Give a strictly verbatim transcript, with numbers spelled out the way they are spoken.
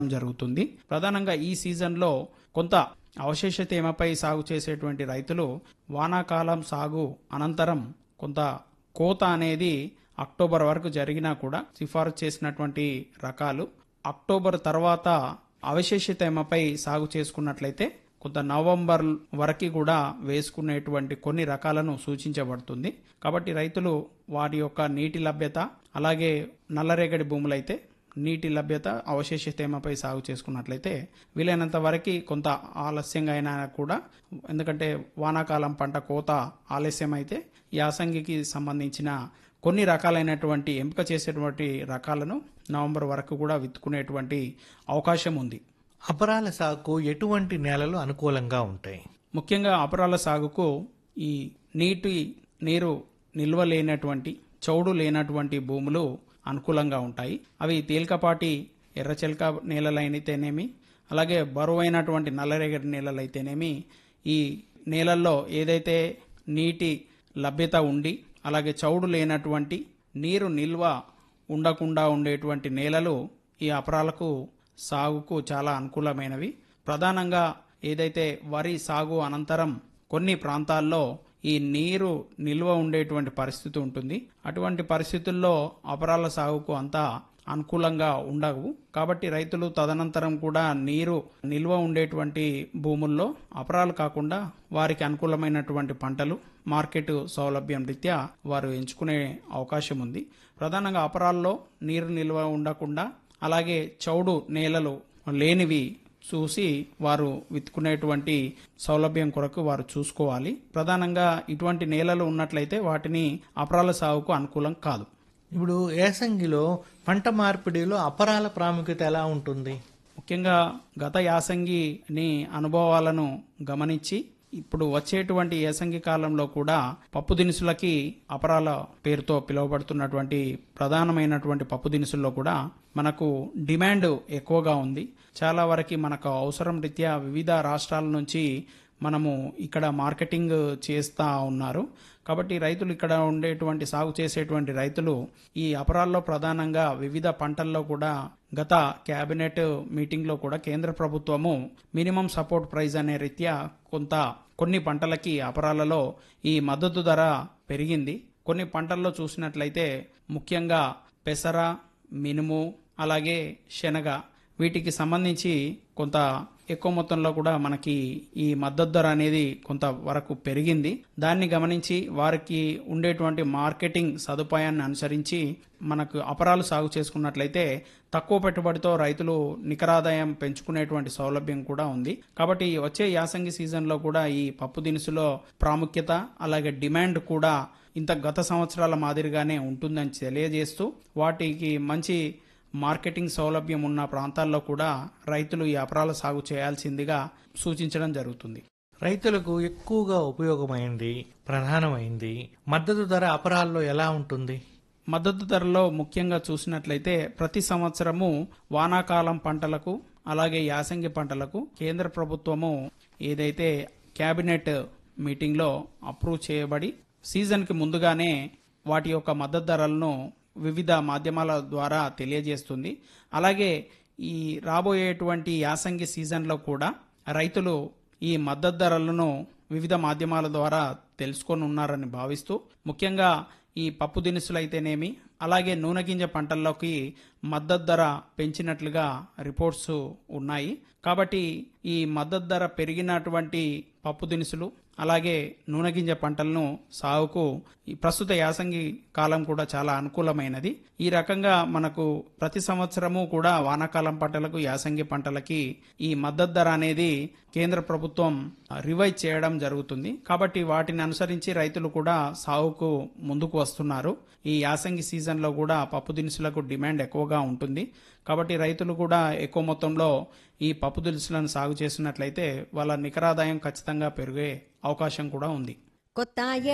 జరుగుతుంది. ప్రధానంగా ఈ సీజన్లో కొంత అవశేష తేమపై సాగు చేసేటువంటి రైతులు వానాకాలం సాగు అనంతరం కొంత కోత అనేది అక్టోబర్ వరకు జరిగినా కూడా సిఫారసు చేసినటువంటి రకాలు అక్టోబర్ తర్వాత అవశేష తేమపై సాగు చేసుకున్నట్లయితే కొంత నవంబర్ వరకు కూడా వేసుకునేటువంటి కొన్ని రకాలను సూచించబడుతుంది. కాబట్టి రైతులు వారి యొక్క నీటి లభ్యత అలాగే నల్లరేగడి భూములైతే నీటి లభ్యత అవశేష తేమపై సాగు చేసుకున్నట్లయితే వీలైనంత వరకు కొంత ఆలస్యంగా అయినా కూడా, ఎందుకంటే వానాకాలం పంట కోత ఆలస్యం అయితే యాసంగికి సంబంధించిన కొన్ని రకాలైనటువంటి ఎంపిక చేసేటువంటి రకాలను నవంబర్ వరకు కూడా విత్తుకునేటువంటి అవకాశం ఉంది. అపరాల సాగుకు ఎటువంటి నేలలు అనుకూలంగా ఉంటాయి? ముఖ్యంగా అపరాల సాగుకు ఈ నీటి నీరు నిల్వ లేనటువంటి చౌడు లేనటువంటి భూములు అనుకూలంగా ఉంటాయి. అవి తేలికపాటి ఎర్రచెలక నేలలైతేనేమి అలాగే బరువైనటువంటి నల్లరేగడి నేలలైతేనేమి ఈ నేలల్లో ఏదైతే నీటి లభ్యత ఉండి అలాగే చౌడు లేనటువంటి నీరు నిల్వ ఉండకుండా ఉండేటువంటి నేలలు ఈ అపరాలకు సాగుకు చాలా అనుకూలమైనవి. ప్రధానంగా ఏదైతే వరి సాగు అనంతరం కొన్ని ప్రాంతాల్లో ఈ నీరు నిల్వ ఉండేటువంటి పరిస్థితి ఉంటుంది. అటువంటి పరిస్థితుల్లో అపరాల సాగుకు అంతా అనుకూలంగా ఉండవు. కాబట్టి రైతులు తదనంతరం కూడా నీరు నిల్వ ఉండేటువంటి భూముల్లో అపరాలు కాకుండా వారికి అనుకూలమైనటువంటి పంటలు మార్కెట్ సౌలభ్యం రీత్యా వారు ఎంచుకునే అవకాశం ఉంది. ప్రధానంగా అపరాల్లో నీరు నిల్వ ఉండకుండా అలాగే చౌడు నేలలు లేనివి చూసి వారు విత్తుకునేటువంటి సౌలభ్యం కొరకు వారు చూసుకోవాలి. ప్రధానంగా ఇటువంటి నేలలు ఉన్నట్లయితే వాటిని అపరాల సాగుకు అనుకూలం కాదు. ఇప్పుడు యాసంగిలో పంట మార్పిడిలో అపరాల ప్రాముఖ్యత ఎలా ఉంటుంది? ముఖ్యంగా గత యాసంగిని అనుభవాలను గమనించి ఇప్పుడు వచ్చేటువంటి యాసంగి కాలంలో కూడా పప్పు దినుసులకి అపరాల పేరుతో పిలువబడుతున్నటువంటి ప్రధానమైనటువంటి పప్పు దినుసుల్లో కూడా మనకు డిమాండ్ ఎక్కువగా ఉంది. చాలా వరకు మనకు అవసరం రీత్యా వివిధ రాష్ట్రాల నుంచి మనము ఇక్కడ మార్కెటింగ్ చేస్తూ ఉన్నారు. కాబట్టి రైతులు ఇక్కడ ఉండేటువంటి సాగు చేసేటువంటి రైతులు ఈ అపరాల్లో ప్రధానంగా వివిధ పంటల్లో కూడా గత కేబినెట్ మీటింగ్లో కూడా కేంద్ర ప్రభుత్వము మినిమం సపోర్ట్ ప్రైస్ అనే రీత్యా కొంత కొన్ని పంటలకి అపరాలలో ఈ మద్దతు ధర పెరిగింది. కొన్ని పంటల్లో చూసినట్లయితే ముఖ్యంగా పెసర, మినుము అలాగే శనగ వీటికి సంబంధించి కొంత ఎక్కువ మొత్తంలో కూడా మనకి ఈ మద్దతు ధర అనేది కొంత వరకు పెరిగింది. దాన్ని గమనించి వారికి ఉండేటువంటి మార్కెటింగ్ సదుపాయాన్ని అనుసరించి మనకు అపరాలు సాగు చేసుకున్నట్లయితే తక్కువ పెట్టుబడితో రైతులు నికరాదాయం పెంచుకునేటువంటి సౌలభ్యం కూడా ఉంది. కాబట్టి వచ్చే యాసంగి సీజన్లో కూడా ఈ పప్పు దినుసులో ప్రాముఖ్యత అలాగే డిమాండ్ కూడా ఇంత గత సంవత్సరాల మాదిరిగానే ఉంటుందని తెలియజేస్తూ వాటికి మంచి మార్కెటింగ్ సౌలభ్యం ఉన్న ప్రాంతాల్లో కూడా రైతులు ఈ అపరాల సాగు చేయాల్సిందిగా సూచించడం జరుగుతుంది. రైతులకు ఎక్కువగా ఉపయోగమైంది, ప్రధానమైంది మద్దతు ధర అపరాల్లో ఎలా ఉంటుంది? మద్దతు ధరలో ముఖ్యంగా చూసినట్లయితే ప్రతి సంవత్సరము వానాకాలం పంటలకు అలాగే యాసంగి పంటలకు కేంద్ర ప్రభుత్వము ఏదైతే కేబినెట్ మీటింగ్లో అప్రూవ్ చేయబడి సీజన్కి ముందుగానే వాటి యొక్క మద్దతు ధరలను వివిధ మాధ్యమాల ద్వారా తెలియజేస్తుంది. అలాగే ఈ రాబోయేటువంటి యాసంగి సీజన్లో కూడా రైతులు ఈ మద్దతు ధరలను వివిధ మాధ్యమాల ద్వారా తెలుసుకొని ఉన్నారని భావిస్తూ ముఖ్యంగా ఈ పప్పు దినుసులైతేనేమి అలాగే నూనె గింజ పంటల్లోకి మద్దతు ధర పెంచినట్లుగా రిపోర్ట్స్ ఉన్నాయి. కాబట్టి ఈ మద్దతు ధర పెరిగినటువంటి పప్పు దినుసులు అలాగే నూనె గింజ పంటలను సాగుకు ఈ ప్రస్తుత యాసంగి కాలం కూడా చాలా అనుకూలమైనది. ఈ రకంగా మనకు ప్రతి సంవత్సరము కూడా వానాకాలం పంటలకు యాసంగి పంటలకి ఈ మద్దతు ధర అనేది కేంద్ర ప్రభుత్వం రివైజ్ చేయడం జరుగుతుంది. కాబట్టి వాటిని అనుసరించి రైతులు కూడా సాగుకు ముందుకు వస్తున్నారు. ఈ యాసంగి సీజన్లో కూడా పప్పు దినుసులకు డిమాండ్ ఎక్కువగా ఉంటుంది. కాబట్టి రైతులు కూడా ఎక్కువ మొత్తంలో ఈ పప్పు దినుసులను సాగు చేసినట్లయితే వాళ్ళ నికరాదాయం ఖచ్చితంగా పెరిగే అవకాశం కూడా ఉంది. కొత్త